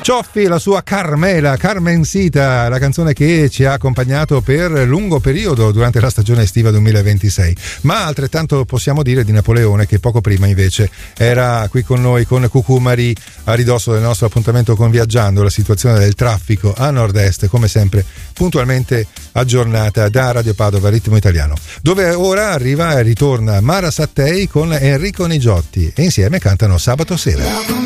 Cioffi, la sua Carmela, Carmencita, la canzone che ci ha accompagnato per lungo periodo durante la stagione estiva 2026. Ma altrettanto possiamo dire di Napoleone, che poco prima invece era qui con noi con Cucumari, a ridosso del nostro appuntamento con Viaggiando. La situazione del traffico a nord-est, come sempre, puntualmente aggiornata da Radio Padova Ritmo Italiano, dove ora arriva e ritorna Mara Sattei con Enrico Nigiotti e insieme cantano Sabato Sera.